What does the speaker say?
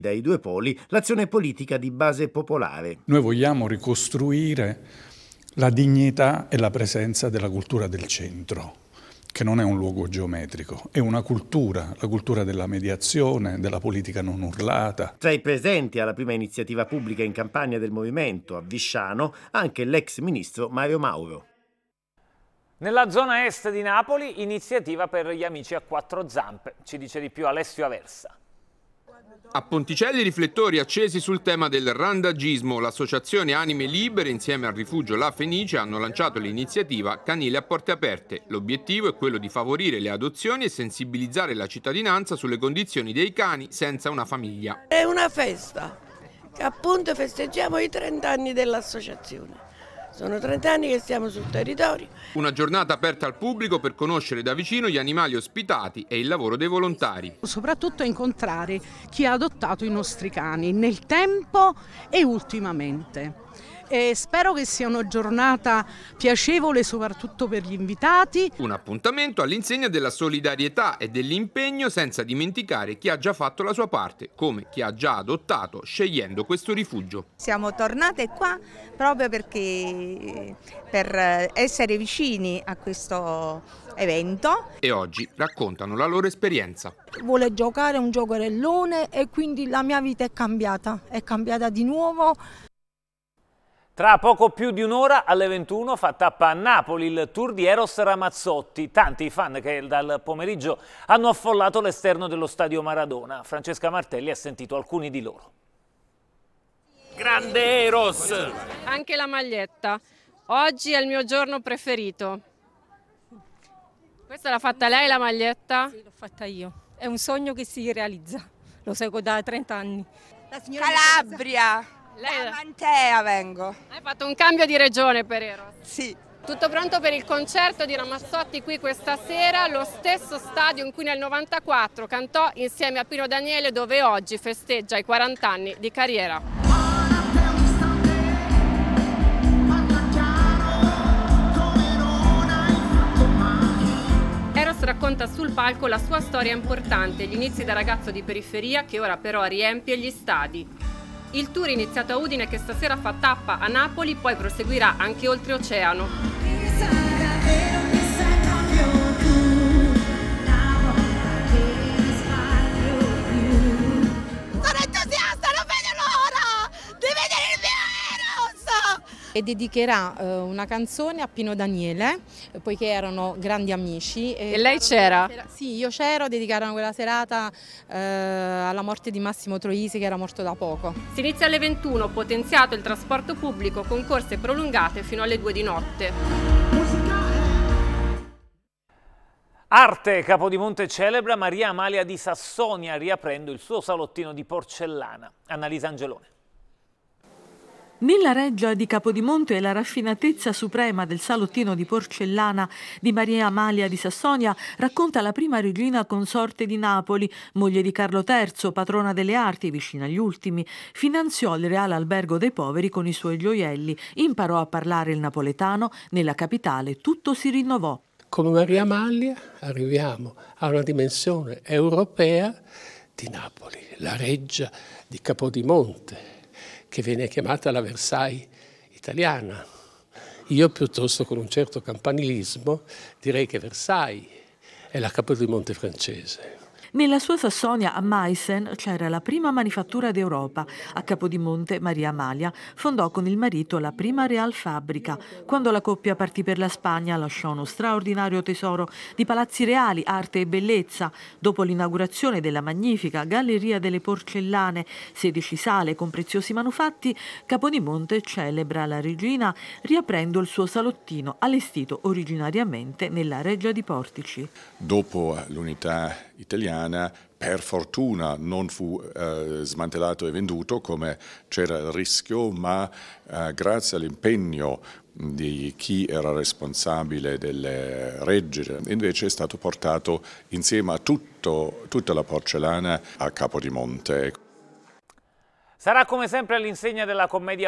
Dai due poli l'azione politica di base popolare. Noi vogliamo ricostruire la dignità e la presenza della cultura del centro, che non è un luogo geometrico, è una cultura, la cultura della mediazione, della politica non urlata. Tra i presenti alla prima iniziativa pubblica in campagna del movimento a Visciano anche l'ex ministro Mario Mauro. Nella zona est di Napoli, iniziativa per gli amici a quattro zampe. Ci dice di più Alessio Aversa. A Ponticelli riflettori accesi sul tema del randagismo. L'associazione Anime Libere insieme al rifugio La Fenice hanno lanciato l'iniziativa Canile a porte aperte. L'obiettivo è quello di favorire le adozioni e sensibilizzare la cittadinanza sulle condizioni dei cani senza una famiglia. È una festa che appunto festeggiamo i 30 anni dell'associazione. Sono 30 anni che stiamo sul territorio. Una giornata aperta al pubblico per conoscere da vicino gli animali ospitati e il lavoro dei volontari. Soprattutto incontrare chi ha adottato i nostri cani nel tempo e ultimamente. E spero che sia una giornata piacevole soprattutto per gli invitati. Un appuntamento all'insegna della solidarietà e dell'impegno senza dimenticare chi ha già fatto la sua parte, come chi ha già adottato scegliendo questo rifugio. Siamo tornate qua proprio perché per essere vicini a questo evento. E oggi raccontano la loro esperienza. Vuole giocare un giocherellone e quindi la mia vita è cambiata di nuovo. Tra poco più di un'ora alle 21 fa tappa a Napoli il tour di Eros Ramazzotti. Tanti i fan che dal pomeriggio hanno affollato l'esterno dello stadio Maradona. Francesca Martelli ha sentito alcuni di loro. Grande Eros! Anche la maglietta. Oggi è il mio giorno preferito. Questa l'ha fatta lei la maglietta? Sì, l'ho fatta io. È un sogno che si realizza. Lo seguo da 30 anni. Calabria! Da Mantea vengo. Hai fatto un cambio di regione per Eros? Sì. Tutto pronto per il concerto di Ramazzotti qui questa sera, lo stesso stadio in cui nel 94 cantò insieme a Pino Daniele, dove oggi festeggia i 40 anni di carriera. Eros racconta sul palco la sua storia importante, gli inizi da ragazzo di periferia che ora però riempie gli stadi. Il tour iniziato a Udine che stasera fa tappa a Napoli, poi proseguirà anche oltreoceano. Sono entusiasta, non vedo l'ora di vedere il mio Eros! E dedicherà una canzone a Pino Daniele, poiché erano grandi amici. E lei c'era? Sì, io c'ero, dedicarono quella serata alla morte di Massimo Troisi che era morto da poco. Si inizia alle 21, potenziato il trasporto pubblico con corse prolungate fino alle 2 di notte. Arte, Capodimonte celebra Maria Amalia di Sassonia riaprendo il suo salottino di porcellana. Annalisa Angelone. Nella reggia di Capodimonte la raffinatezza suprema del salottino di porcellana di Maria Amalia di Sassonia racconta la prima regina consorte di Napoli, moglie di Carlo III, patrona delle arti, vicina agli ultimi. Finanziò il Reale Albergo dei Poveri con i suoi gioielli, imparò a parlare il napoletano, nella capitale tutto si rinnovò. Come Maria Amalia arriviamo a una dimensione europea di Napoli, la reggia di Capodimonte, che viene chiamata la Versailles italiana. Io piuttosto con un certo campanilismo direi che Versailles è la Capodimonte francese. Nella sua Sassonia a Meissen c'era la prima manifattura d'Europa. A Capodimonte Maria Amalia fondò con il marito la prima Real Fabbrica. Quando la coppia partì per la Spagna lasciò uno straordinario tesoro di palazzi reali, arte e bellezza. Dopo l'inaugurazione della magnifica Galleria delle Porcellane, 16 sale con preziosi manufatti, Capodimonte celebra la regina riaprendo il suo salottino allestito originariamente nella Reggia di Portici. Dopo l'unità italiana, per fortuna non fu smantellato e venduto come c'era il rischio, ma grazie all'impegno di chi era responsabile delle regge, invece è stato portato insieme a tutta la porcellana a Capodimonte. Sarà come sempre all'insegna della commedia